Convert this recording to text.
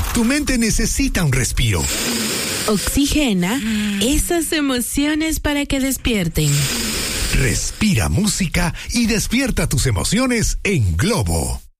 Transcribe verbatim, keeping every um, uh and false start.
Tu mente necesita un respiro. Oxigena esas emociones para que despierten. Respira música y despierta tus emociones en Globo.